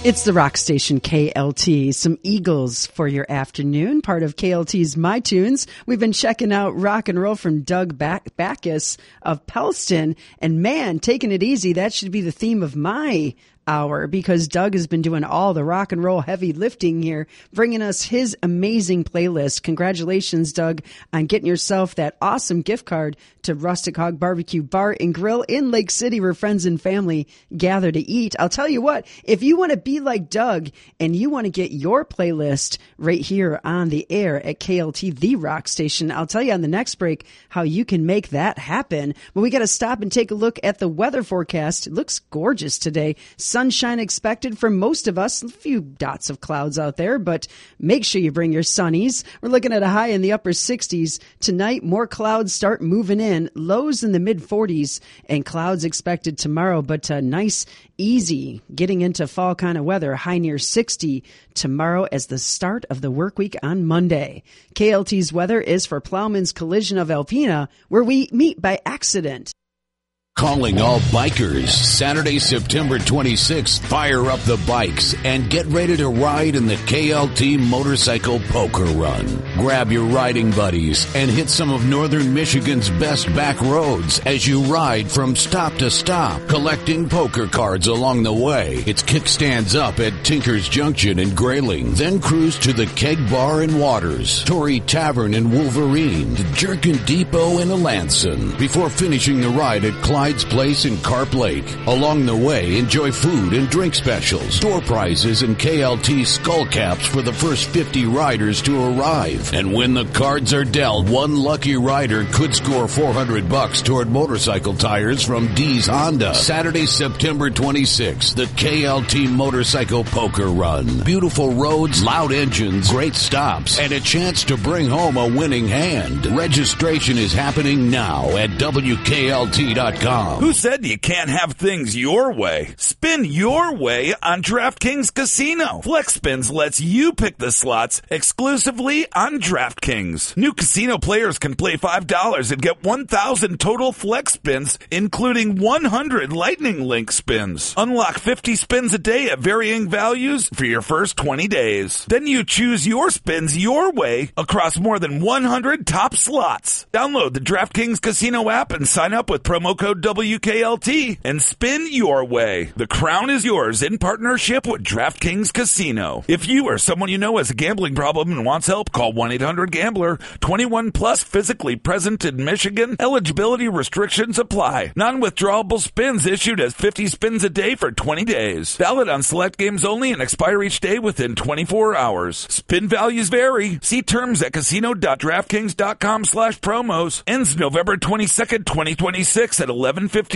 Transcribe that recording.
It's the rock station KLT. Some Eagles for your afternoon, part of KLT's My Tunes. We've been checking out rock and roll from Doug Backus of Pellston. And man, taking it easy, that should be the theme of my hour, because Doug has been doing all the rock and roll heavy lifting here, bringing us his amazing playlist. Congratulations, Doug, on getting yourself that awesome gift card to Rustic Hog Barbecue Bar and Grill in Lake City, where friends and family gather to eat. I'll tell you what, if you want to be like Doug and you want to get your playlist right here on the air at KLT, the rock station, I'll tell you on the next break how you can make that happen. But we got to stop and take a look at the weather forecast. It looks gorgeous today. Sunshine expected for most of us. A few dots of clouds out there, but make sure you bring your sunnies. We're looking at a high in the upper 60s. Tonight, more clouds start moving in. Lows in the mid 40s and clouds expected tomorrow, but nice, easy, getting into fall kind of weather. High near 60 tomorrow as the start of the work week on Monday. KLT's weather is for Plowman's Collision of Alpena, where we meet by accident. Calling all bikers. Saturday, September 26th, fire up the bikes and get ready to ride in the KLT Motorcycle Poker Run. Grab your riding buddies and hit some of Northern Michigan's best back roads as you ride from stop to stop, collecting poker cards along the way. It's kickstands up at Tinker's Junction in Grayling, then cruise to the Keg Bar in Waters, Torrey Tavern in Wolverine, the Jerkin Depot in Alanson, before finishing the ride at Clyde's Place in Carp Lake. Along the way, enjoy food and drink specials, door prizes, and KLT skull caps for the first 50 riders to arrive. And when the cards are dealt, one lucky rider could score $400 toward motorcycle tires from D's Honda. Saturday, September 26th, the KLT Motorcycle Poker Run. Beautiful roads, loud engines, great stops, and a chance to bring home a winning hand. Registration is happening now at WKLT.com. Who said you can't have things your way? Spin your way on DraftKings Casino. FlexSpins lets you pick the slots exclusively on DraftKings. New casino players can play $5 and get 1,000 total flex spins, including 100 Lightning Link spins. Unlock 50 spins a day at varying values for your first 20 days. Then you choose your spins your way across more than 100 top slots. Download the DraftKings Casino app and sign up with promo code WKLT and spin your way. The crown is yours in partnership with DraftKings Casino. If you or someone you know has a gambling problem and wants help, call 1-800-GAMBLER. 21 plus, physically present in Michigan. Eligibility restrictions apply. Non-withdrawable spins issued as 50 spins a day for 20 days. Valid on select games only and expire each day within 24 hours. Spin values vary. See terms at casino.draftkings.com/promos. Ends November 22nd, 2026 at 11:15